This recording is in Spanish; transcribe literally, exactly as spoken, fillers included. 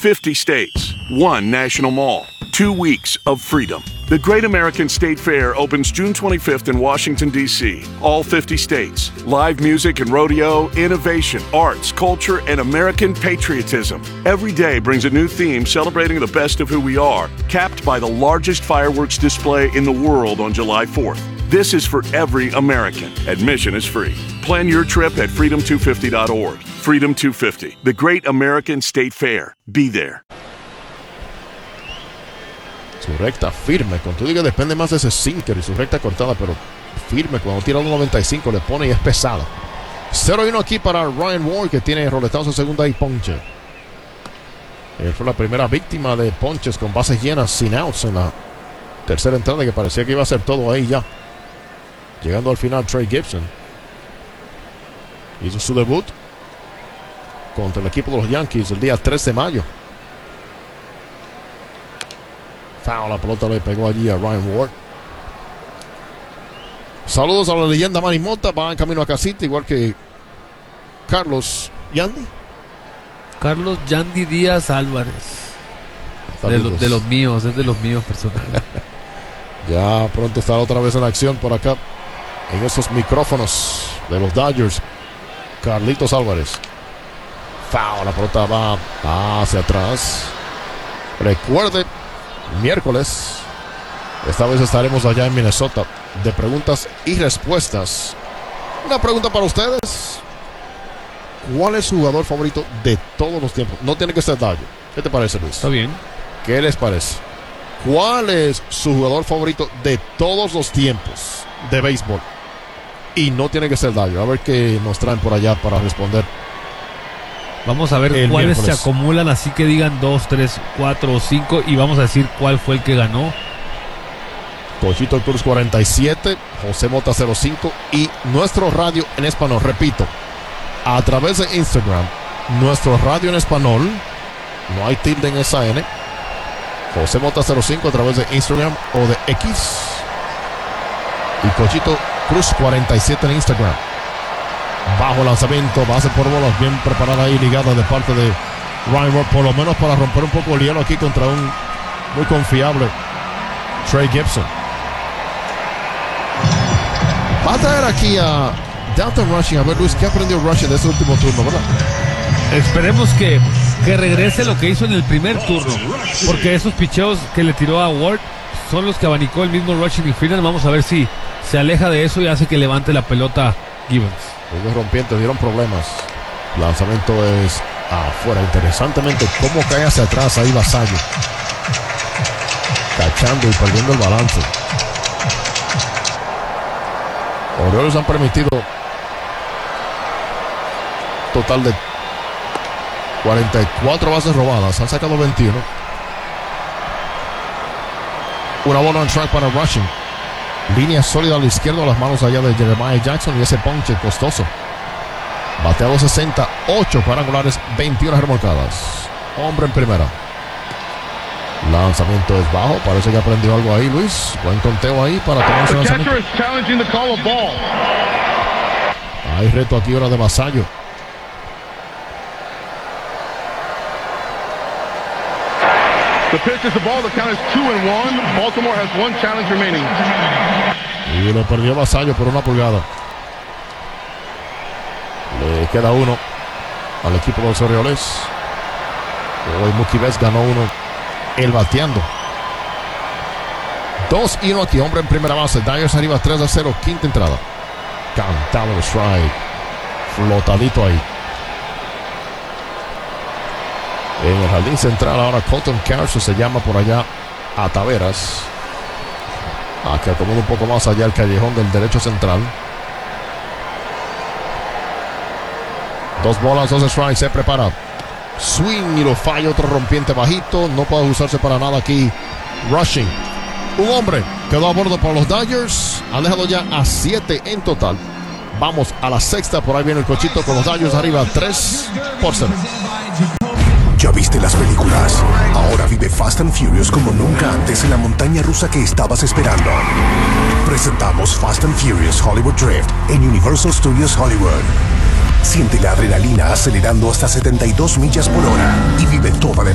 fifty states, one national mall, two weeks of freedom. The Great American State Fair opens June twenty-fifth in Washington, D C All fifty states. Live music and rodeo, innovation, arts, culture, and American patriotism. Every day brings a new theme celebrating the best of who we are, capped by the largest fireworks display in the world on July fourth. This is for every American. Admission is free. Plan your trip at freedom two fifty dot org. Freedom two fifty, the Great American State Fair. Be there. Su recta firme, con todo y que depende más de ese sinker y su recta cortada, pero firme cuando tira un noventa y cinco le pone y es pesada. cero y uno aquí para Ryan Ward, que tiene roletazo en segunda y ponche. Él fue la primera víctima de ponches con bases llenas sin outs en la tercera entrada, que parecía que iba a ser todo ahí ya. Llegando al final, Trey Gibson hizo su debut contra el equipo de los Yankees el día tres de mayo. Foul, la pelota le pegó allí a Ryan Ward. Saludos a la leyenda Manny Mota, va en camino a casita, igual que Carlos Yandy. Carlos Yandy Díaz Álvarez. De, lo, de los míos, es de los míos personales. Ya pronto estará otra vez en acción por acá en esos micrófonos de los Dodgers. Carlitos Álvarez. Foul, la pelota va hacia atrás. Recuerde, miércoles, esta vez estaremos allá en Minnesota, de preguntas y respuestas. Una pregunta para ustedes: ¿cuál es su jugador favorito de todos los tiempos? No tiene que ser Dodger. ¿Qué te parece, Luis? Está bien. ¿Qué les parece? ¿Cuál es su jugador favorito de todos los tiempos de béisbol? Y no tiene que ser Dodger. A ver qué nos traen por allá para responder. Vamos a ver el cuáles miércoles. se acumulan, así que digan dos, tres, cuatro o cinco y vamos a decir cuál fue el que ganó. Cochito Cruz cuarenta y siete, José Mota cero cinco y nuestro radio en español. Repito, a través de Instagram, nuestro radio en español, no hay tilde en esa N. José Mota cero cinco a través de Instagram o de X. Y Cochito Cruz cuarenta y siete en Instagram. Bajo lanzamiento, base por bolas, bien preparada y ligada de parte de Ryan Ward, por lo menos para romper un poco el hielo aquí contra un muy confiable Trey Gibson. Va a traer aquí a Dalton Rushing. A ver, Luis, ¿qué aprendió Rushing de este último turno, verdad? Esperemos que, que regrese lo que hizo en el primer turno, porque esos picheos que le tiró a Ward son los que abanicó el mismo Rushing y Freeland. Vamos a ver si se aleja de eso y hace que levante la pelota Gibbons. Los rompientes dieron problemas. Lanzamiento es afuera. Interesantemente, cómo cae hacia atrás ahí Vasallo, cachando y perdiendo el balance. Orioles han permitido total de cuarenta y cuatro bases robadas. Han sacado veintiuno. Una bola on track para Rushing. Línea sólida a la izquierda, las manos allá de Jeremiah Jackson y ese ponche costoso. Bateado sesenta, ocho cuadrangulares, veintiuna remolcadas. Hombre en primera. Lanzamiento es bajo, parece que aprendió algo ahí, Luis. Buen conteo ahí para tomar ese lanzamiento. Hay reto aquí ahora de Vasallo. The pitch is the ball. The count is two and one. Baltimore has one challenge remaining. Y lo perdió Vasallo por una pulgada. Le queda uno al equipo de los Orioles. Hoy Mookie Betts ganó uno el bateando. Dos y uno aquí, hombre en primera base. Dyers arriba tres a cero, quinta entrada. Cantado el strike. Flotadito ahí. En el jardín central ahora Colton Kershaw se llama por allá a Taveras, a que acomoda un poco más allá el callejón del derecho central. Dos bolas, dos strikes, se prepara. Swing y lo falla, otro rompiente bajito. No puede usarse para nada aquí Rushing. Un hombre quedó a bordo para los Dodgers. Han dejado ya a siete en total. Vamos a la sexta, por ahí viene el Cochito con los Dodgers arriba tres por cero. ¿Ya viste las películas? Ahora vive Fast and Furious como nunca antes en la montaña rusa que estabas esperando. Presentamos Fast and Furious Hollywood Drift en Universal Studios Hollywood. Siente la adrenalina acelerando hasta setenta y dos millas por hora y vive toda la